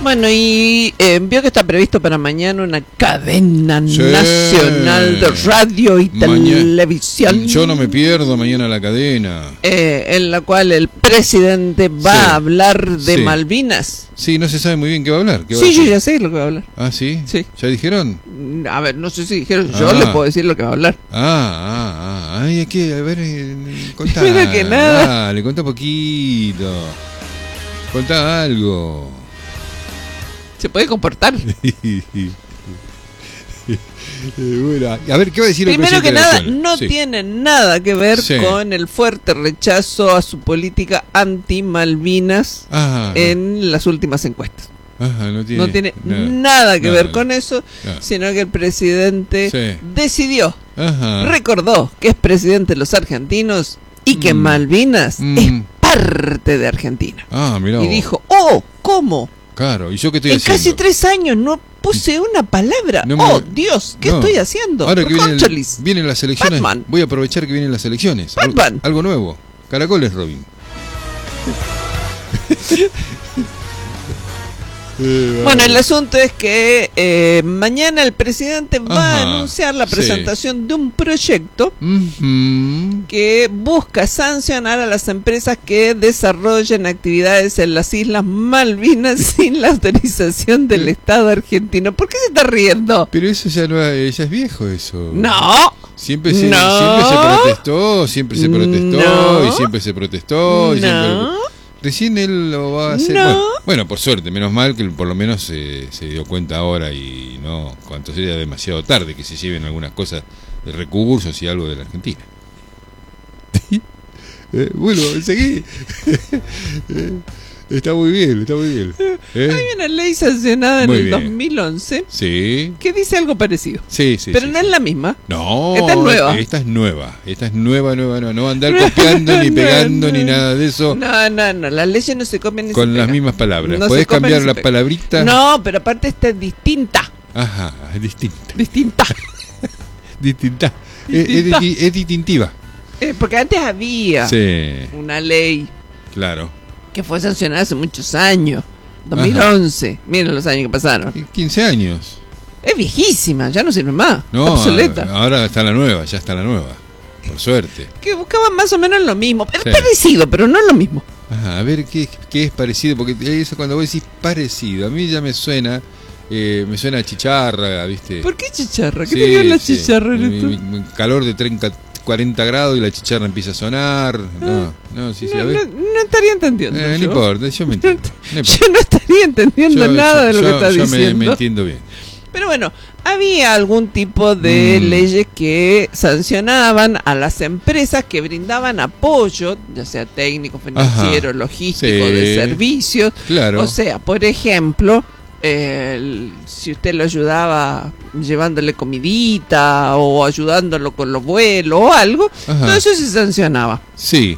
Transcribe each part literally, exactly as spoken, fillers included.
Bueno, y eh, vio que está previsto para mañana una cadena Sí. nacional de radio y Maña- televisión. Yo no me pierdo mañana la cadena. Eh, en la cual el presidente va Sí. a hablar de Sí. Malvinas. Sí, no se sabe muy bien qué va a hablar. ¿Qué va a Sí, yo decir? ya sé lo que va a hablar. Ah, ¿sí? Sí. ¿Ya dijeron? A ver, no sé si dijeron, yo Ah. le puedo decir lo que va a hablar. Ah, ah, ah. Ay, aquí, a ver, eh, contá. Primero que nada. Dale, contá poquito. Contá algo. Se puede comportar. Bueno, a ver, ¿qué va a decir el Primero que presidente nada, nacional? no Sí. tiene nada que ver Sí. con el fuerte rechazo a su política anti-Malvinas Ah, en las últimas encuestas. ajá, no tiene, No tiene nada, nada que nada. ver con eso, Nada. sino que el presidente Sí. decidió, Ajá. recordó que es presidente de los argentinos y que Mm. Malvinas Mm. es parte de Argentina. Ah, mirá Y vos. dijo, oh, ¿cómo? Claro, ¿y yo qué estoy En haciendo? casi tres años no puse una palabra. No me- Oh, Dios, ¿qué No. estoy haciendo? Ahora que vienen, Córcholis. vienen las elecciones, Batman. voy a aprovechar que vienen las elecciones. Algo, Batman. algo nuevo. Caracoles, Robin. Bueno, el asunto es que eh, mañana el presidente va Ajá, a anunciar la sí. presentación de un proyecto Ujú. que busca sancionar a las empresas que desarrollen actividades en las Islas Malvinas sin la autorización del Estado argentino. ¿Por qué se está riendo? Pero eso ya no es, ya es viejo eso. No. Siempre se, No. siempre se protestó, siempre se protestó No. y siempre se protestó y No. siempre... Recién él lo va a hacer. No. Bueno, bueno, por suerte, menos mal que por lo menos se, se dio cuenta ahora y no cuanto sea demasiado tarde que se lleven algunas cosas de recursos y algo de la Argentina. Eh, bueno, seguí. Eh, está muy bien, está muy bien. ¿Eh? Hay una ley sancionada en Muy el bien. dos mil once Sí, que dice algo parecido. sí, sí. pero sí, no sí. es la misma. No, Esta es nueva. Esta es nueva. Esta es nueva, nueva, nueva. No va a andar copiando, ni No, pegando, no. ni nada de eso No, no, no, las leyes no se copian ni con se las pegan. mismas palabras. No se ¿Podés copian cambiar ni se la pegan. palabrita? No, pero aparte esta es distinta. Ajá, es distinta. Distinta. Distinta. Es, es, Distinta. di- es distintiva. Eh, porque antes había Sí, una ley claro. que fue sancionada hace muchos años. dos mil once. Miren los años que pasaron. Y quince años. Es viejísima, ya no sirve más. No, Está obsoleta. a- ahora está la nueva, ya está la nueva. Por suerte. Que buscaban más o menos lo mismo. Es Sí. parecido, pero no es lo mismo. Ajá, a ver qué, qué es parecido, porque eso cuando vos decís parecido, a mí ya me suena, eh, me suena a chicharra, ¿viste? ¿Por qué chicharra? ¿Qué Sí, tenía la sí. chicharra en Mi- esto? mi- mi calor de treinta, cuarenta grados y la chicharra empieza a sonar. No, no, sí, sí, a No, ver. no- no estaría entendiendo. Eh, no yo. importa, yo me entiendo. No importa. Yo no estaría entendiendo Yo- nada yo- de lo yo- que está yo me- diciendo. me entiendo bien. Pero bueno, había algún tipo de Mm. leyes que sancionaban a las empresas que brindaban apoyo, ya sea técnico, financiero, Ajá. logístico, Sí. de servicios. Claro. O sea, por ejemplo, eh, el- si usted lo ayudaba llevándole comidita o ayudándolo con los vuelos o algo, Ajá. todo eso se sancionaba. Sí.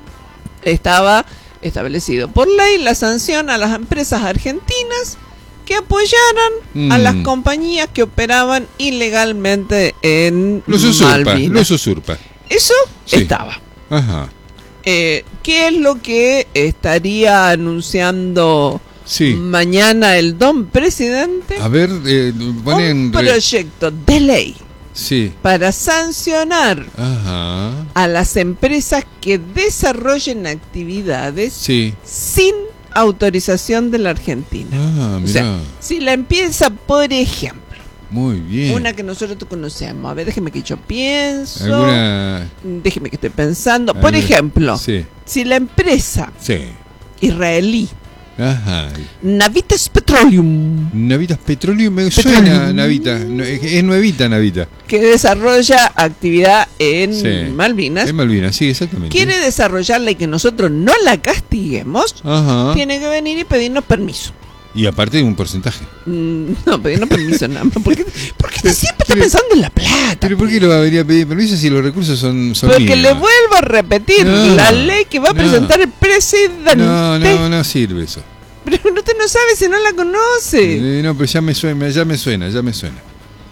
Estaba establecido por ley la sanción a las empresas argentinas que apoyaran a Mm. las compañías que operaban ilegalmente en Los usurpa, Malvinas. los usurpa. Eso Sí. estaba. Ajá. Eh, ¿Qué es lo que estaría anunciando Sí. mañana el don presidente? A ver, eh, ponen... Un re- proyecto de ley Sí. para sancionar Ajá. a las empresas que desarrollen actividades Sí. sin autorización de la Argentina. Ah, O mirá. sea, si la empieza, por ejemplo, Muy bien. una que nosotros conocemos, a ver, déjeme que yo pienso, ¿Alguna...? déjeme que estoy pensando, por alguna- ejemplo, Sí. si la empresa Sí. israelí Ajá. Navitas Petroleum, Navitas Petróleo me Petroleum. suena, Navita. No, Es es nuevita, Navita. que desarrolla actividad en Sí. Malvinas, Es Malvinas, sí, exactamente. quiere desarrollarla y que nosotros no la castiguemos, Ajá. tiene que venir y pedirnos permiso. Y aparte de un porcentaje. Mm, No, pedirnos permiso nada más. ¿Por qué, por qué usted siempre está pensando en la plata? ¿Pero por qué lo va a venir a pedir permiso si los recursos son, son Porque míos? le vuelvo a repetir No, la ley que va a no. presentar el presidente. No, no, no sirve eso. Pero usted no sabe si no la conoce. Eh, no, pero ya me suena, ya me suena, ya me suena.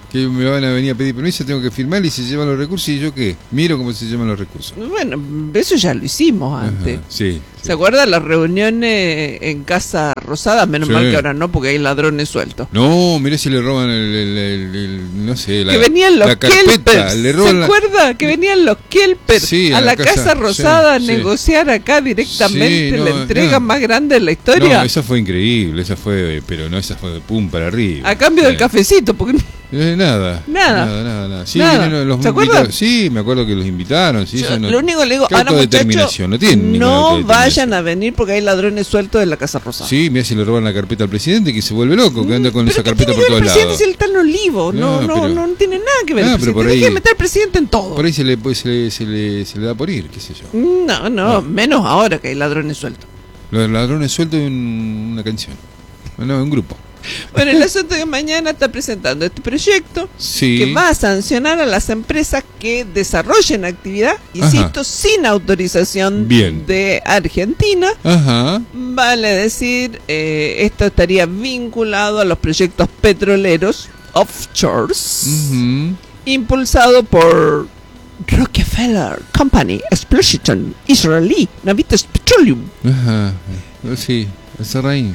que me van a venir a pedir permiso, tengo que firmar y se llevan los recursos. ¿Y yo qué? Miro cómo se llevan los recursos. Bueno, eso ya lo hicimos antes. Ajá, sí, ¿Se sí. acuerdan las reuniones en Casa Rosada? Menos Sí. mal que ahora no, porque hay ladrones sueltos. No, mirá si le roban el, el- el- el- no sé, la, Que venían los la carpeta, kelpers. le ¿Se roban la- acuerda? Que venían los kelpers Sí, a a la la Casa, casa, Rosada sí, a sí. negociar acá directamente Sí, no, la entrega no. más grande de la historia. No, esa fue increíble, esa fue, pero no, esa fue de pum para arriba. A cambio del Sí. cafecito, porque Eh, nada, Nada. nada, nada, nada. Sí, Nada. vinieron los ¿Se acuerdan? invitados. Sí, me acuerdo que los invitaron. Sí, yo, eso no- lo único que le digo, ¿Qué ahora autodeterminación? muchachos, No tienen ninguna no autodeterminación. vayan a venir porque hay ladrones sueltos de la Casa Rosada. Sí, mira si le roban la carpeta al presidente, que se vuelve loco, que anda con Pero esa ¿qué carpeta tiene por que ver todos el presidente lados. si él está en Olivo? No, No, no, pero- no, no tiene nada que ver. Ah, el pero por presidente. Tiene ahí- que meter al presidente en todo. Por ahí se le, pues, se le, se le, se le da por ir, qué sé yo. No, no, No. menos ahora que hay ladrones sueltos. Los ladrones sueltos en una canción. No, un grupo. Bueno, el asunto es que mañana está presentando este proyecto Sí. que va a sancionar a las empresas que desarrollen actividad, insisto, sin autorización Bien. de Argentina. Ajá. Vale decir, eh, esto estaría vinculado a los proyectos petroleros offshores, Ujú. impulsado por Rockefeller Company Explosion Israelí Navitas Petroleum. Ajá. Sí, esa raíz.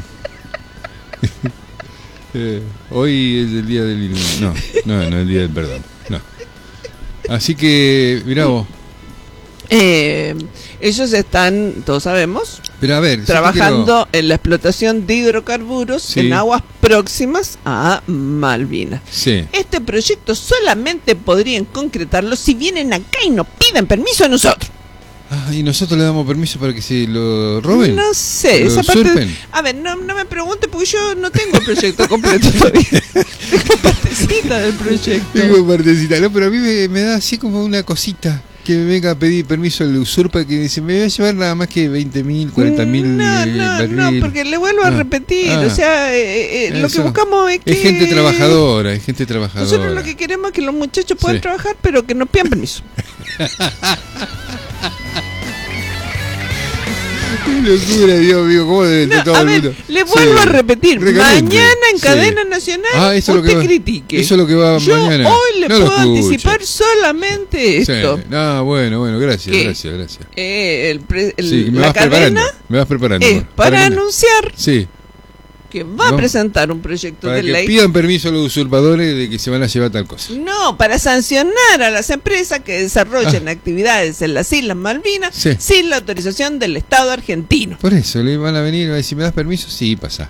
Eh, hoy es el día del ilum- no, no, no es el día del perdón. No. Así que, mirá vos. Eh, ellos están, todos sabemos, Pero a ver, si trabajando en la explotación de hidrocarburos Sí. en aguas próximas a Malvinas. Sí. Este proyecto solamente podrían concretarlo si vienen acá y nos piden permiso a nosotros. Ah, y nosotros le damos permiso para que se lo roben. No sé, ¿Lo esa parte. usurpen? A ver, no, no me pregunte porque yo no tengo el proyecto completo todavía. Tengo partecita del proyecto. Tengo partecita, no, pero a mí me, me da así como una cosita. Que me venga a pedir permiso al usurpa que dice, me voy a llevar nada más que veinte mil, cuarenta mil No, no, no, porque le vuelvo a Ah, repetir. ah, o sea, eh, eh, lo que eso. buscamos es que. Es gente trabajadora, es gente trabajadora. Nosotros lo que queremos es que los muchachos puedan Sí. trabajar, pero que nos pidan permiso. Qué locura, Dios mío, cómo debe estar No, todo a el ver, mundo. le vuelvo Sí. a repetir. Recaliente. Mañana en Sí. cadena nacional Ah, eso es lo usted que va- critique. eso es lo que va Yo mañana. hoy le No lo puedo escuche. anticipar solamente Sí. esto. No, bueno, bueno, gracias, ¿Qué? gracias, gracias. Eh, el pre- el- Sí, me la vas cadena preparando. Me vas preparando. es para que no- anunciar Sí, que va a No. presentar un proyecto para de que ley. pidan permiso a los usurpadores de que se van a llevar tal cosa. No, para sancionar a las empresas que desarrollen actividades en las Islas Malvinas Ah. Sí. sin la autorización del Estado argentino. Por eso, le van a venir, a decir, ¿me das permiso? Sí, pasa.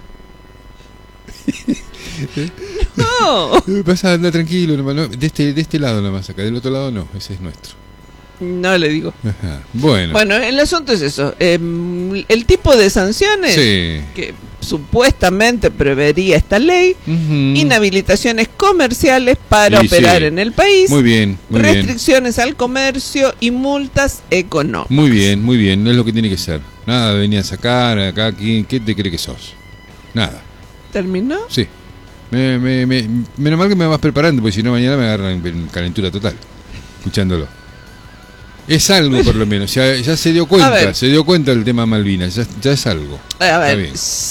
No, Pasa, anda tranquilo, nomás, no, de este, de este lado nomás acá, del otro lado no, ese es nuestro. no le digo. Ajá. Bueno, Bueno, el asunto es eso. Eh, el tipo de sanciones sí. que supuestamente prevería esta ley, Ujú. inhabilitaciones comerciales para Sí, operar sí. en el país, Muy bien, muy bien. restricciones al comercio y multas económicas. Muy bien, muy bien, es lo que tiene que ser. Nada, de venir a sacar acá, ¿quién, ¿qué te cree que sos? Nada, ¿Terminó? sí. Me, me, me, menos mal que me vas preparando, porque si no mañana me agarran en calentura total, escuchándolo. Es algo por lo menos, ya, ya se dio A cuenta, ver. se dio cuenta del tema Malvinas, ya, ya es algo. A Está ver, bien.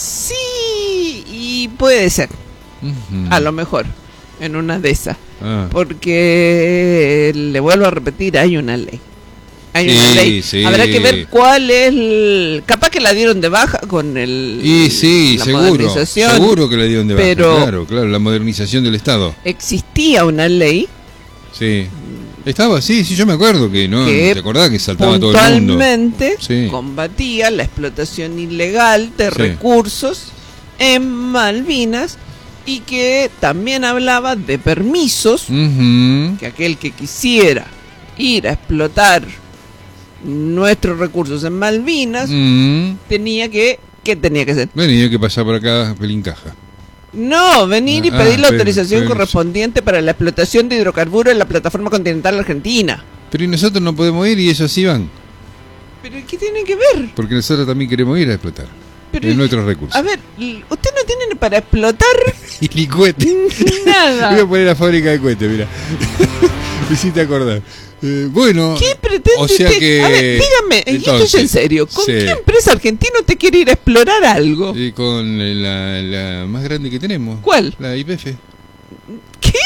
sí, y puede ser, Ujú. a lo mejor, en una de esas. Ah. Porque, le vuelvo a repetir, hay una ley. Hay una Sí, ley. sí. Habrá que ver cuál es el... Capaz que la dieron de baja con el... Y sí, la seguro, modernización. seguro que le dieron de baja, pero- claro, claro, la modernización del Estado. Existía una ley Sí. Estaba, sí, sí, yo me acuerdo que, ¿no? Que ¿Te acordás que saltaba todo el mundo? puntualmente Sí. combatía la explotación ilegal de Sí. recursos en Malvinas y que también hablaba de permisos Ujú. que aquel que quisiera ir a explotar nuestros recursos en Malvinas Mm. tenía que ¿qué tenía que hacer? Venía que pasar por acá Pelincaja. No, venir y Ah, pedir la pero- autorización pero- correspondiente para la explotación de hidrocarburos en la plataforma continental argentina. Pero y nosotros no podemos ir y ellos sí van, ¿Pero qué tiene que ver? porque nosotros también queremos ir a explotar Pero, en nuestros recursos. a ver, l- usted no tiene para explotar Y ni cohete. Voy a nada. poner la fábrica de cohetes, mira. Me hiciste acordar. Eh, bueno, ¿Qué pretende o sea usted? que... A ver, dígame, y esto es entonces, en serio, ¿con sí. qué empresa argentina usted quiere ir a explorar algo? Y con la, la más grande que tenemos. ¿Cuál? La I P F. ¿Qué?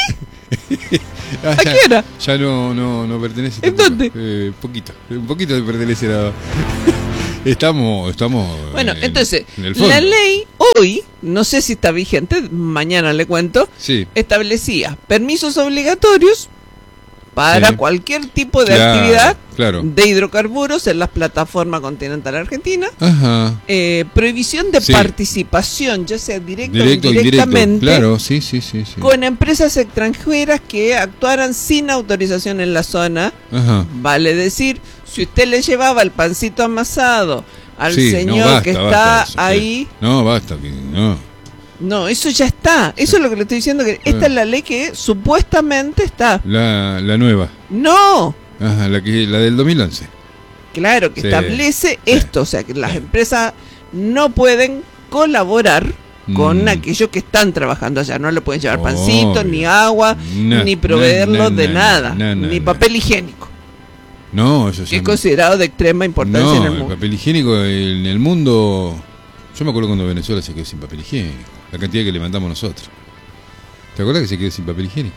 Ah, ¿A ya, qué hora? Ya no, no, no pertenece. ¿En tampoco. dónde? Eh, poquito, un poquito de pertenece a... Estamos, estamos. Bueno, en, entonces, en el fondo. la ley hoy, no sé si está vigente, mañana le cuento, Sí. establecía permisos obligatorios para Sí. cualquier tipo de Claro, actividad claro. de hidrocarburos en la plataforma continental argentina, Ajá. eh, prohibición de Sí. participación, ya sea directa Directo o o indirecto. indirectamente, Claro, sí, sí, sí, sí. con empresas extranjeras que actuaran sin autorización en la zona. Ajá. Vale decir, si usted le llevaba el pancito amasado al Sí, no, señor basta, que está basta eso, ahí, sí. No, basta, que no. no, eso ya está. Eso es lo que le estoy diciendo, que esta Ah. es la ley que supuestamente está. La, la nueva. No, Ajá, la que la del dos mil once. claro, que Sí. establece esto, o sea, que las empresas no pueden colaborar con Mm. aquellos que están trabajando allá. No le pueden llevar pancito, Obvio. ni agua, Na, ni proveerlo na, de na, nada, na, na, ni na. papel higiénico, No, eso que ya es no. considerado de extrema importancia en No, el el mundo. papel higiénico en el mundo. Yo me acuerdo cuando Venezuela se quedó sin papel higiénico. La cantidad que levantamos nosotros. ¿Te acuerdas que se quedó sin papel higiénico?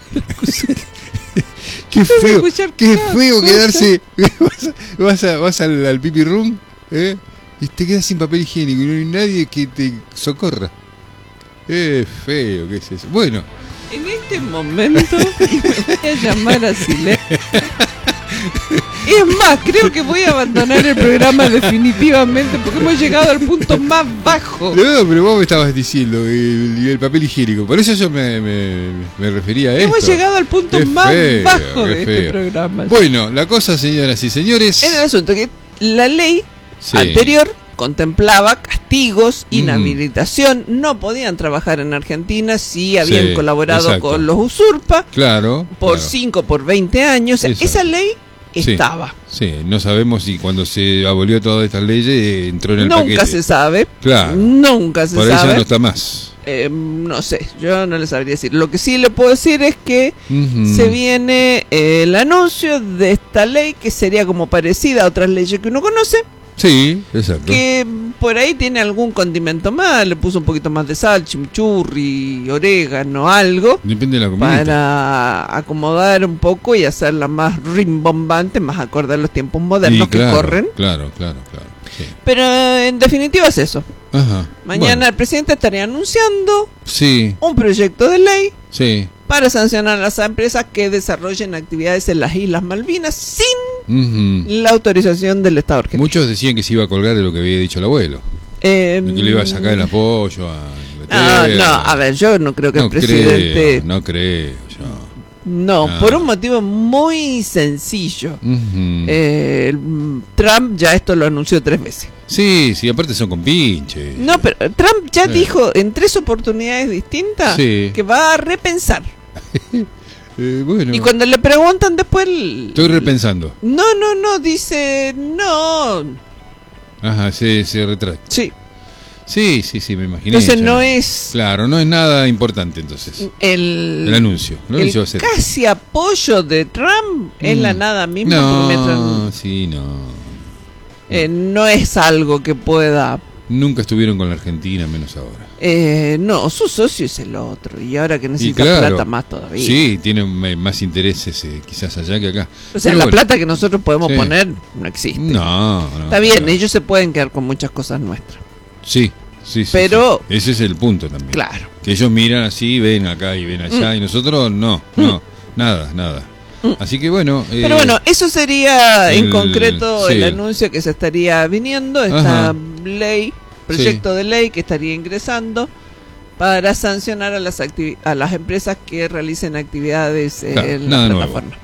Qué feo, escuchar qué cada feo cosa. quedarse. Vas, a- vas, a- vas al, al pipi room, ¿eh? Y te quedas sin papel higiénico y no hay nadie que te socorra. Es feo, ¿qué es eso? Bueno, En este momento me voy a llamar a silencio. Es más, creo que voy a abandonar el programa definitivamente porque hemos llegado al punto más bajo. no, pero vos me estabas diciendo el, el papel higiénico. Por eso yo me, me, me refería a esto. Hemos llegado al punto Qué más feo, bajo qué de este feo. programa. Bueno, la cosa, señoras y señores. Era el asunto que la ley Sí. anterior contemplaba castigos, Mm. inhabilitación, no podían trabajar en Argentina si habían Sí, colaborado exacto. con los usurpa Claro. por claro. cinco, por veinte años. Exacto. Esa ley Sí. estaba. Sí, no sabemos si cuando se abolió todas estas leyes eh, entró en el Nunca paquete. se sabe. Claro. Nunca se Por eso sabe. no está más. Eh, no sé, yo no le sabría decir. Lo que sí le puedo decir es que Ujú. se viene eh, el anuncio de esta ley que sería como parecida a otras leyes que uno conoce, Sí, exacto. que por ahí tiene algún condimento más, le puso un poquito más de sal, chimichurri, orégano, algo, Depende de la comunidad. para acomodar un poco y hacerla más rimbombante, más acorde a los tiempos modernos que claro, corren. Claro, claro, claro. Sí. Pero en definitiva es eso. Ajá. Mañana Bueno, el presidente estaría anunciando sí, un proyecto de ley sí. para sancionar a las empresas que desarrollen actividades en las Islas Malvinas sin Ujú. la autorización del Estado argentino. Muchos decían que se iba a colgar de lo que había dicho el abuelo. Eh, De que le iba a sacar el apoyo a no, Inglaterra. no, a ver, yo no creo que no el presidente... creo, no creo yo. No, Ah. por un motivo muy sencillo. Ujú. Eh, el- Trump ya esto lo anunció tres veces. Sí, sí, aparte son compinches. No, pero Trump ya Sí. dijo en tres oportunidades distintas Sí. que va a repensar. Eh, bueno, Y cuando le preguntan después... el- estoy repensando. No, no, no, dice... No. Ajá, se, se retracta. Sí. Sí, sí, sí, me imaginé. Entonces ya. no es Claro, no es nada importante entonces. el... El anuncio. El el anuncio va a ser. casi apoyo de Trump es Mm. la nada misma. porque mientras- No, sí, no. eh, no es algo que pueda... Nunca estuvieron con la Argentina, menos ahora. Eh, no, su socio es el otro. Y ahora que necesita claro. plata más todavía. Sí, tienen eh, más intereses eh, quizás allá que acá. O sea, Pero la bueno, plata que nosotros podemos Sí. poner no existe. No, no. Está bien, claro. ellos se pueden quedar con muchas cosas nuestras. Sí, sí, sí. Pero- sí. Ese es el punto también. Claro. Que ellos miran así, ven acá y ven allá, y nosotros no, no, nada, nada. Así que bueno. eh, Pero bueno, eso sería en el- concreto sí. el anuncio que se estaría viniendo, esta Ajá. ley, proyecto de ley que estaría ingresando para sancionar a las activi- a las empresas que realicen actividades eh, Claro, en nada la nuevo. plataforma.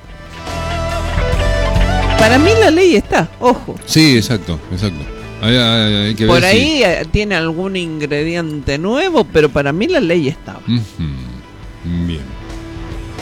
Para mí la ley está, ojo. Sí, exacto, exacto. Hay, hay- hay que Por ver si- ahí eh, tiene algún ingrediente nuevo, pero para mí la ley estaba. Ujú. Bien.